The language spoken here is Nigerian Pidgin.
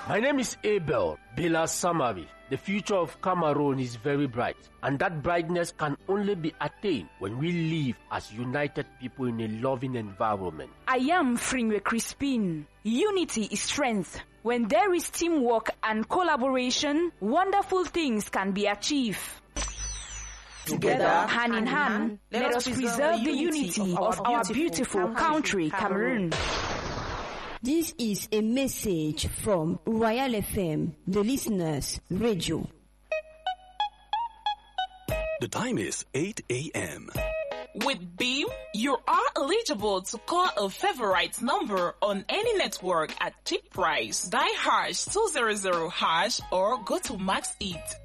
My name is Abel Bila Samari. The future of Cameroon is very bright, and that brightness can only be attained when we live as united people in a loving environment. I am Fringwe Crispin. Unity is strength. When there is teamwork and collaboration, wonderful things can be achieved. Together, hand in hand, let us preserve the unity of our beautiful country, Cameroon. This is a message from Royal FM, the listeners' radio. The time is 8 a.m. With Beam, you are eligible to call a favorite number on any network at cheap price. Dial #200# or go to Max It